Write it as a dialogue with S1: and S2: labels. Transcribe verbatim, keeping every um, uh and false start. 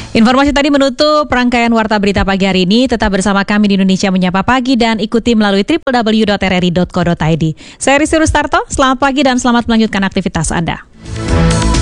S1: Informasi tadi menutup rangkaian Warta Berita Pagi hari ini. Tetap bersama kami di Indonesia Menyapa Pagi dan ikuti melalui w w w dot r r i dot co dot i d. Saya Rizky Rustarto, selamat pagi dan selamat melanjutkan aktivitas Anda.